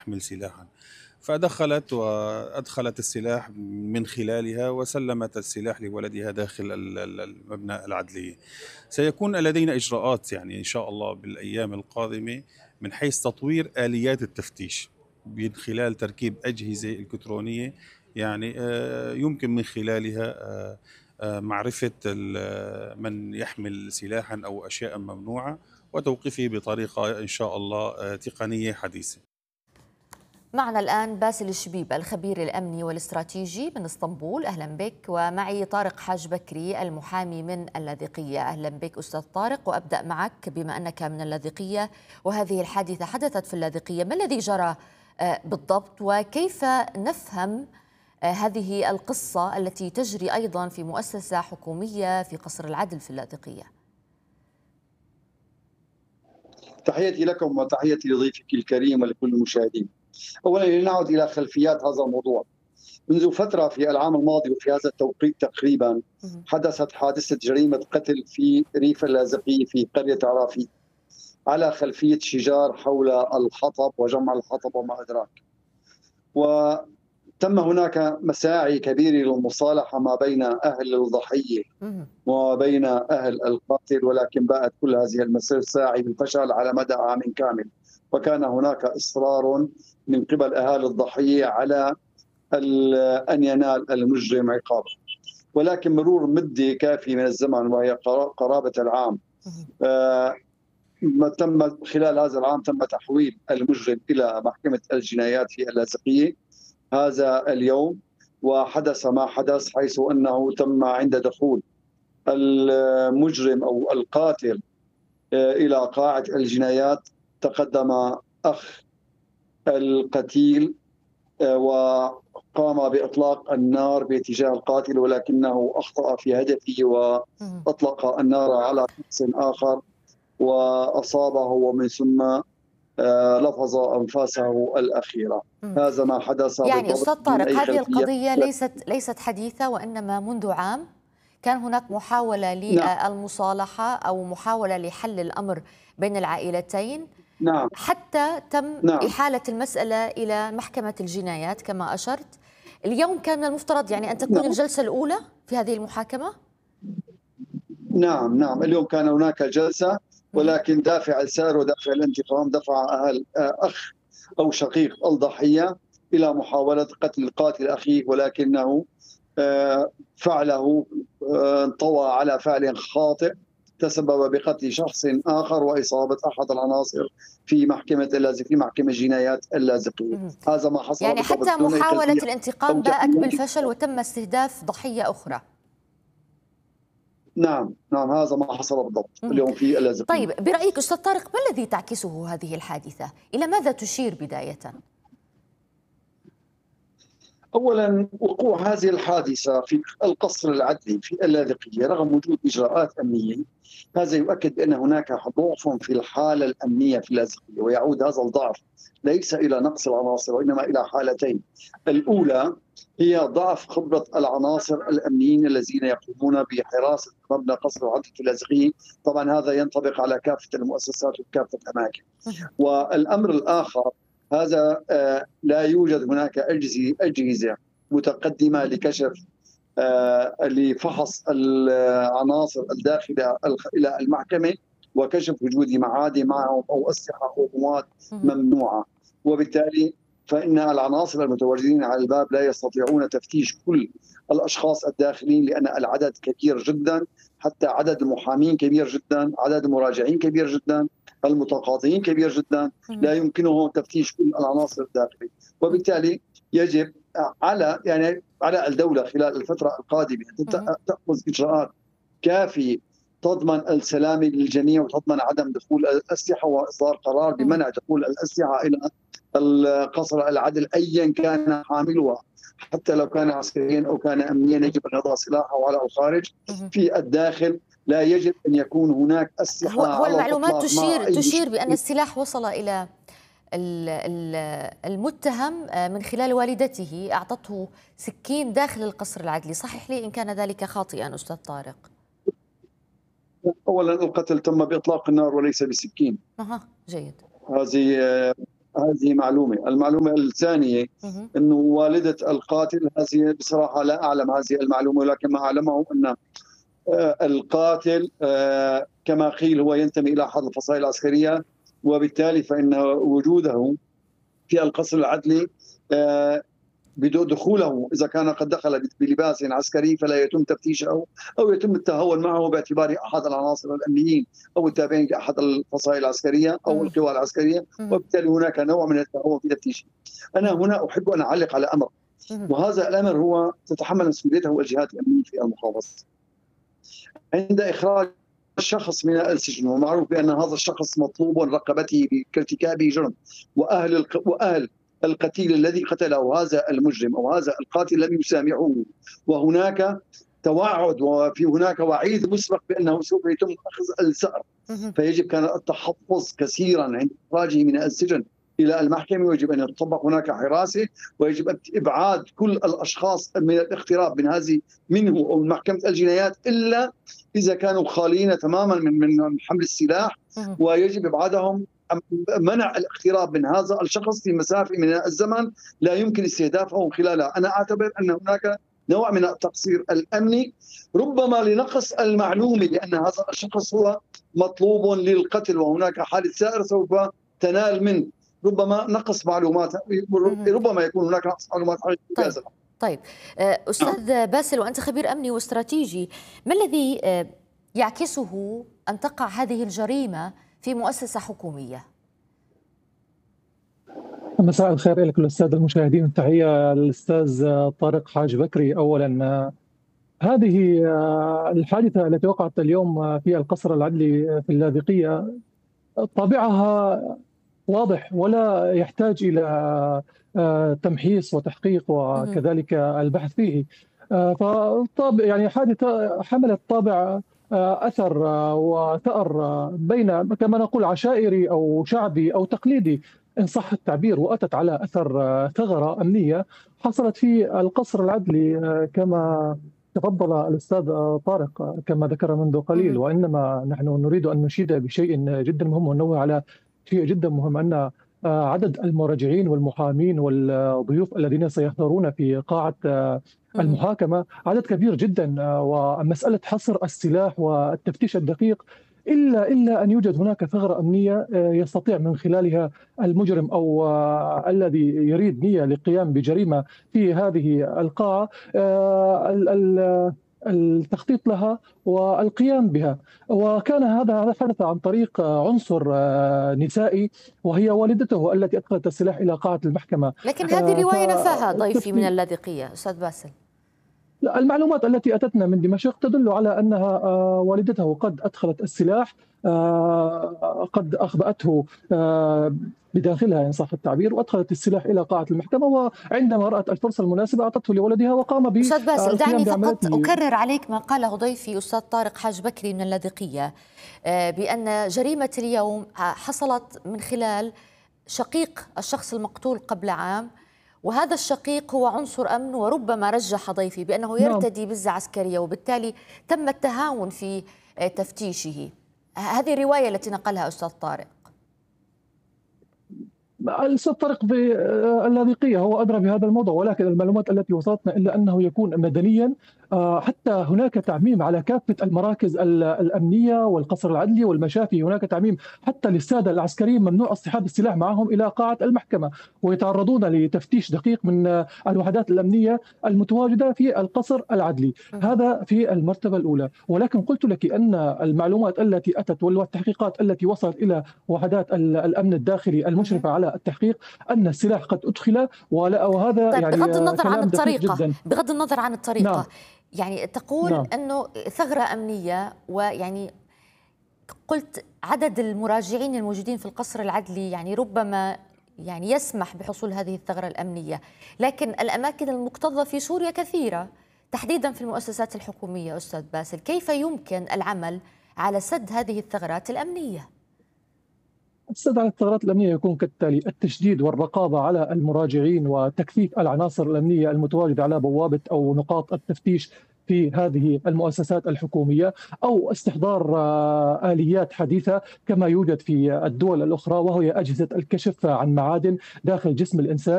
تحمل سلاحا، فدخلت وأدخلت السلاح من خلالها وسلمت السلاح لولدها داخل المبنى العدلية. سيكون لدينا إجراءات يعني إن شاء الله بالأيام القادمة من حيث تطوير آليات التفتيش من خلال تركيب أجهزة إلكترونية، يعني يمكن من خلالها معرفة من يحمل سلاحا أو أشياء ممنوعة وتوقيفه بطريقة إن شاء الله تقنية حديثة. معنا الآن باسل الشبيب الخبير الأمني والاستراتيجي من اسطنبول. أهلا بك. ومعي طارق حاج بكري المحامي من اللاذقية. أهلا بك أستاذ طارق، وأبدأ معك بما أنك من اللاذقية وهذه الحادثة حدثت في اللاذقية. ما الذي جرى بالضبط، وكيف نفهم هذه القصة التي تجري أيضا في مؤسسة حكومية في قصر العدل في اللاذقية؟ تحياتي لكم وتحياتي لضيفك الكريم ولكل المشاهدين. اولا لنعود الى خلفيات هذا الموضوع. منذ فتره في العام الماضي وفي هذا التوقيت تقريبا حدثت حادثه جريمه قتل في ريف اللاذقيه في قريه عرافي على خلفيه شجار حول الحطب وجمع الحطب وما ادراك. وتم هناك مساعي كبيره للمصالحه ما بين اهل الضحيه وما بين اهل القاتل، ولكن باءت كل هذه المساعي بالفشل على مدى عام كامل. وكان هناك اصرار من قبل اهالي الضحيه على ان ينال المجرم عقابه، ولكن مرور مده كافي من الزمن وهي قرابه العام، تم خلال هذا العام تم تحويل المجرم الى محكمه الجنايات في اللاذقيه هذا اليوم. وحدث ما حدث، حيث انه تم عند دخول المجرم او القاتل الى قاعه الجنايات تقدم اخ القتيل وقام باطلاق النار باتجاه القاتل، ولكنه اخطا في هدفه واطلق النار على شخص اخر واصابه، ومن ثم لفظ انفاسه الاخيره. هذا ما حدث يعني بالضبط. استاذ من طارق، اي هذه خلفيه؟ القضيه ليست حديثه، وانما منذ عام كان هناك محاوله نعم للمصالحه او محاوله لحل الامر بين العائلتين، نعم حتى تم نعم إحالة المسألة إلى محكمة الجنايات كما أشرت. اليوم كان من المفترض يعني أن تكون نعم الجلسة الأولى في هذه المحاكمة؟ نعم اليوم كان هناك جلسة، ولكن دافع الثار ودافع الانتقام دفع أهل أخ أو شقيق الضحية إلى محاولة قتل القاتل أخيه، ولكنه فعله انطوى على فعل خاطئ تسبب بقتل شخص آخر وإصابة أحد العناصر في محكمة جنايات اللاذقية. هذا ما حصل يعني بالضبط حتى بدون أي محاولة خلفية الانتقام أو باءت تحليل. بالفشل وتم استهداف ضحية أخرى. نعم هذا ما حصل بالضبط اليوم في اللاذقية. طيب، برأيك أستاذ طارق، ما الذي تعكسه هذه الحادثة؟ إلى ماذا تشير بداية؟ اولا وقوع هذه الحادثه في القصر العدلي في اللاذقيه رغم وجود اجراءات امنيه، هذا يؤكد بان هناك ضعف في الحاله الامنيه في اللاذقيه، ويعود هذا الضعف ليس الى نقص العناصر وانما الى حالتين. الاولى هي ضعف خبره العناصر الامنيين الذين يقومون بحراسه مبنى قصر العدل في اللاذقيه، طبعا هذا ينطبق على كافه المؤسسات وكافه الاماكن. والامر الاخر، هذا لا يوجد هناك أجهزة متقدمة لكشف لفحص العناصر الداخلة إلى المحكمة وكشف وجود معادن معهم أو أسلحة أو مواد ممنوعة، وبالتالي فإن العناصر المتواجدين على الباب لا يستطيعون تفتيش كل الأشخاص الداخلين، لأن العدد كبير جدا، حتى عدد المحامين كبير جدا، عدد المراجعين كبير جدا، المتقاضين كبير جدا، لا يمكنهم تفتيش كل العناصر الداخلية. وبالتالي يجب على الدولة خلال الفترة القادمة أن تأخذ إجراءات كافية تضمن السلامة للجميع وتضمن عدم دخول الأسلحة، وإصدار قرار بمنع دخول الأسلحة إلى القصر العدل أيا كان حاملها، حتى لو كان عسكريا أو كان أمنيا يجب أن يضع سلاحه على الخارج. في الداخل لا يجب أن يكون هناك أسلحة هو على المعلومات الإطلاق مع أي تشير شيء. بأن السلاح وصل إلى المتهم من خلال والدته، أعطته سكين داخل القصر العدلي. صحح لي إن كان ذلك خاطئا أستاذ طارق. أولا القتل تم بإطلاق النار وليس بسكين. جيد. هذه هذه معلومة. المعلومة الثانية أنه والدة القاتل، هذه بصراحة لا أعلم هذه المعلومة، ولكن ما أعلمه أن القاتل كما قيل هو ينتمي إلى أحد الفصائل العسكرية، وبالتالي فإن وجوده في القصر العدلي دخوله إذا كان قد دخل بلباس عسكري فلا يتم تفتيشه أو يتم التهاون معه باعتباره أحد العناصر الأمنيين أو التابعين لأحد الفصائل العسكرية أو القوى العسكرية، وبالتالي هناك نوع من التهاون في تفتيشه. أنا هنا أحب أن أعلق على أمر، وهذا الأمر هو تتحمل مسؤوليته الجهات الأمنية في المحافظة. عند إخراج الشخص من السجن ومعروف بأن هذا الشخص مطلوب رقبته بارتكاب جرم، وأهل القتيل الذي قتله هذا المجرم أو هذا القاتل لم يسامحوه، وهناك توعد وفي هناك وعيد مسبق بأنه سوف يتم أخذ الثأر، فيجب كان التحفظ كثيرا عند إخراجه من السجن إلى المحكمة، ويجب أن يطبق هناك حراسة، ويجب إبعاد كل الأشخاص من الاقتراب منه أو من محكمة الجنايات إلا إذا كانوا خالين تماما من حمل السلاح، ويجب إبعادهم، منع الاقتراب من هذا الشخص في مسافة من الزمن لا يمكن استهدافه خلالها. أنا أعتبر أن هناك نوع من التقصير الأمني، ربما لنقص المعلومة، لأن هذا الشخص هو مطلوب للقتل وهناك حالة ثأر سوف تنال منه، ربما نقص معلومات، ربما يكون هناك نقص معلومات. طيب أستاذ باسل، وأنت خبير أمني واستراتيجي، ما الذي يعكسه أن تقع هذه الجريمة في مؤسسة حكومية؟ مساء الخير لك الأستاذ المشاهدين، التحية للأستاذ طارق حاج بكري. أولا هذه الحادثة التي وقعت اليوم في القصر العدلي في اللاذقية طابعها واضح ولا يحتاج إلى تمحيص وتحقيق وكذلك البحث فيه. فطابع يعني حادثة حملت طابع أثر وثأر بين كما نقول عشائري أو شعبي أو تقليدي إن صح التعبير، وأتت على أثر ثغرة أمنية حصلت في القصر العدلي كما تفضل الأستاذ طارق كما ذكر منذ قليل. وإنما نحن نريد أن نشيد بشيء جدا مهم وننوه على شيء جدا مهم، أن عدد المراجعين والمحامين والضيوف الذين سيحضرون في قاعة المحاكمة عدد كبير جدا، ومسألة حصر السلاح والتفتيش الدقيق إلا أن يوجد هناك ثغرة أمنية يستطيع من خلالها المجرم أو الذي يريد نية للقيام بجريمة في هذه القاعة التخطيط لها والقيام بها. وكان هذا حدث عن طريق عنصر نسائي وهي والدته التي أدخلت السلاح إلى قاعة المحكمة. لكن هذه الرواية نفاها ضيفي من اللاذقية أستاذ باسل. لا، المعلومات التي أتتنا من دمشق تدل على أنها والدته قد أدخلت السلاح، قد أخبأته بداخلها إن صح التعبير، وأدخلت السلاح إلى قاعة المحكمة، وعندما رأت الفرصة المناسبة أعطته لولدها وقام ب أستاذ باسل، دعني فقط أكرر عليك ما قاله ضيفي أستاذ طارق حاج بكري من اللاذقية، بأن جريمة اليوم حصلت من خلال شقيق الشخص المقتول قبل عام، وهذا الشقيق هو عنصر أمن، وربما رجح ضيفي بأنه يرتدي بزة عسكرية، وبالتالي تم التهاون في تفتيشه. هذه الرواية التي نقلها أستاذ طارق. الأستاذ طارق في اللاذقية هو أدرى بهذا الموضوع، ولكن المعلومات التي وصلتنا إلا أنه يكون مدنيا، حتى هناك تعميم على كافة المراكز الأمنية والقصر العدلي والمشافي، هناك تعميم حتى للسادة العسكريين ممنوع اصطحاب السلاح معهم إلى قاعة المحكمة، ويتعرضون لتفتيش دقيق من الوحدات الأمنية المتواجدة في القصر العدلي. هذا في المرتبة الأولى. ولكن قلت لك أن المعلومات التي أتت والتحقيقات التي وصلت إلى وحدات الأمن الداخلي المشرفة على التحقيق أن السلاح قد أدخل، وهذا طيب يعني بغض النظر عن الطريقة جداً. بغض النظر عن الطريقة، نعم. يعني تقول نعم. أنه ثغرة أمنية، ويعني قلت عدد المراجعين الموجودين في القصر العدلي يعني ربما يعني يسمح بحصول هذه الثغرة الأمنية، لكن الأماكن المكتظة في سوريا كثيرة تحديدا في المؤسسات الحكومية. أستاذ باسل، كيف يمكن العمل على سد هذه الثغرات الأمنية؟ السد على الثغرات الأمنية يكون كالتالي: التشديد والرقابة على المراجعين وتكثيف العناصر الأمنية المتواجدة على بوابة أو نقاط التفتيش في هذه المؤسسات الحكومية، أو استحضار آليات حديثة كما يوجد في الدول الأخرى، وهي أجهزة الكشف عن معادن داخل جسم الإنسان.